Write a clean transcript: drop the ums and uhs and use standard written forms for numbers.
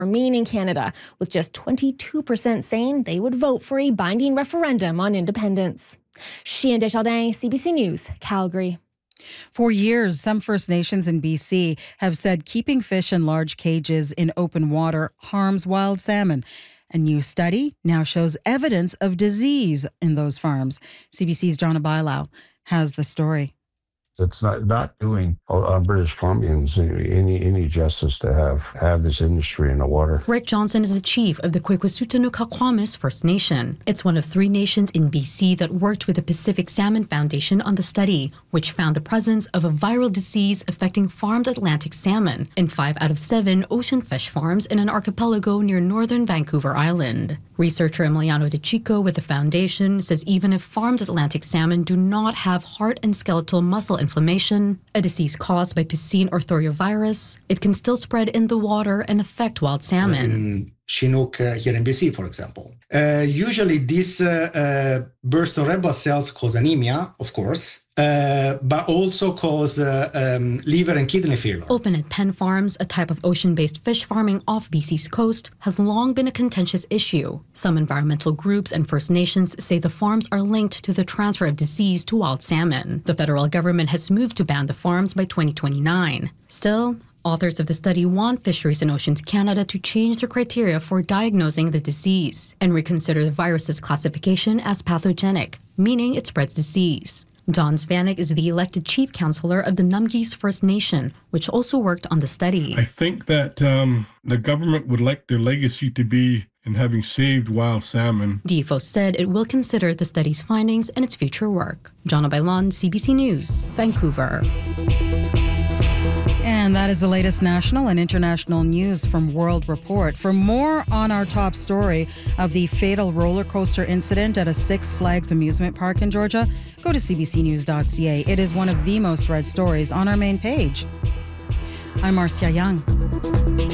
remain in Canada, with just 22% saying they would vote for a binding referendum on independence. Chien Desjardins, CBC News, Calgary. For years, some First Nations in BC have said keeping fish in large cages in open water harms wild salmon. A new study now shows evidence of disease in those farms. CBC's John Abailau has the story. It's not doing British Columbians any justice to have this industry in the water. Rick Johnson is the chief of the Kwikwasutanu-Kakwamis First Nation. It's one of 3 nations in BC that worked with the Pacific Salmon Foundation on the study, which found the presence of a viral disease affecting farmed Atlantic salmon in 5 out of 7 ocean fish farms in an archipelago near northern Vancouver Island. Researcher Emiliano De Chico with the foundation says even if farmed Atlantic salmon do not have heart and skeletal muscle inflammation, a disease caused by piscine orthorhyovirus, it can still spread in the water and affect wild salmon. In Chinook here in BC, for example. Usually this burst of red blood cells cause anemia, of course, but also cause liver and kidney failure. Open at Penn Farms, a type of ocean-based fish farming off BC's coast, has long been a contentious issue. Some environmental groups and First Nations say the farms are linked to the transfer of disease to wild salmon. The federal government has moved to ban the farms by 2029. Still, authors of the study want Fisheries and Oceans Canada to change their criteria for diagnosing the disease and reconsider the virus's classification as pathogenic, meaning it spreads disease. Don Zvanek is the elected chief counselor of the Numgis First Nation, which also worked on the study. I think that the government would like their legacy to be in having saved wild salmon. DFO said it will consider the study's findings and its future work. Jonna Bailon, CBC News, Vancouver. And that is the latest national and international news from World Report. For more on our top story of the fatal roller coaster incident at a Six Flags amusement park in Georgia, go to cbcnews.ca. It is one of the most read stories on our main page. I'm Marcia Young.